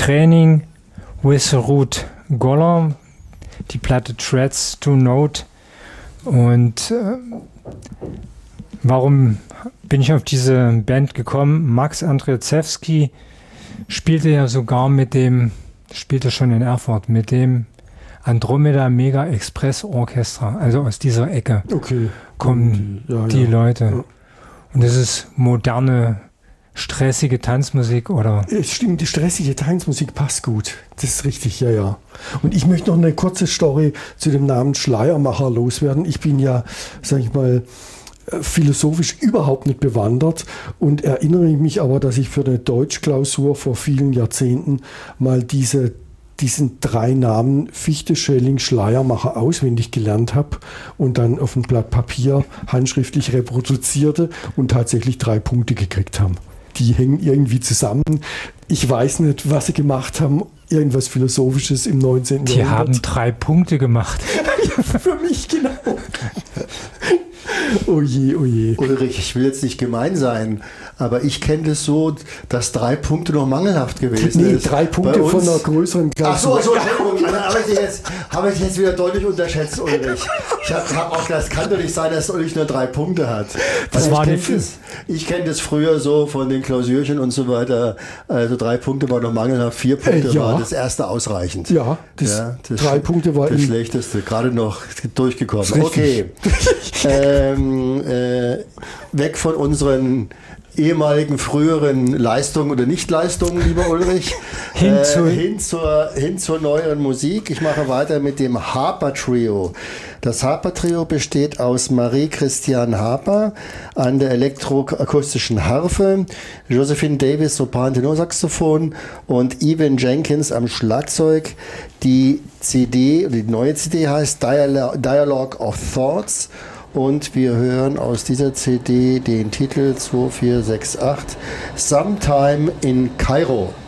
Training with Ruth Goller, die Platte Threads to Note. Und warum bin ich auf diese Band gekommen? Max Andrzejewski spielte ja sogar spielte schon in Erfurt mit dem Andromeda Mega Express Orchestra. Also aus dieser Ecke kommen die Leute. Ja. Und das ist moderne, stressige Tanzmusik, oder? Es stimmt, die stressige Tanzmusik passt gut. Das ist richtig, ja. Und ich möchte noch eine kurze Story zu dem Namen Schleiermacher loswerden. Ich bin ja, sag ich mal, philosophisch überhaupt nicht bewandert und erinnere mich aber, dass ich für eine Deutschklausur vor vielen Jahrzehnten mal diesen 3 Namen Fichte, Schelling, Schleiermacher auswendig gelernt habe und dann auf ein Blatt Papier handschriftlich reproduzierte und tatsächlich 3 Punkte gekriegt haben. Die hängen irgendwie zusammen. Ich weiß nicht, was sie gemacht haben. Irgendwas Philosophisches im 19. Die Jahrhundert. Die haben 3 Punkte gemacht. Ja, für mich genau. Oh je. Ulrich, ich will jetzt nicht gemein sein, aber ich kenne das so, dass 3 Punkte noch mangelhaft gewesen ist. 3 Punkte von einer größeren Klasse. Ach so, Entschuldigung, habe ich jetzt wieder deutlich unterschätzt, Ulrich. Das kann doch nicht sein, dass Ulrich nur 3 Punkte hat. Ich kenne das früher so von den Klausurchen und so weiter. Also 3 Punkte war noch mangelhaft, 4 Punkte war das erste ausreichend. Ja, das 3 Punkte war das Schlechteste, gerade noch durchgekommen. Okay. Weg von unseren ehemaligen früheren Leistungen oder Nichtleistungen, lieber Ulrich, hin zur neueren Musik. Ich mache weiter mit dem Harper Trio. Das Harper Trio besteht aus Marie-Christiane Harper an der elektroakustischen Harfe, Josephine Davis Sopran Tenorsaxophon und Evan Jenkins am Schlagzeug. Die neue CD heißt Dialogue of Thoughts. Und wir hören aus dieser CD den Titel 2468 Sometime in Kairo.